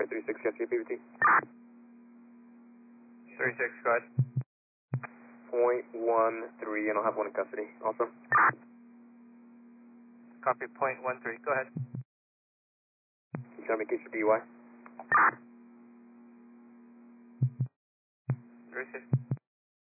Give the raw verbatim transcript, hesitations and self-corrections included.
three six, got you, P V T. three six, go ahead. Point one three, and I'll have one in custody. Also. Copy, point one three, go ahead. You tell me case for D U I? three six.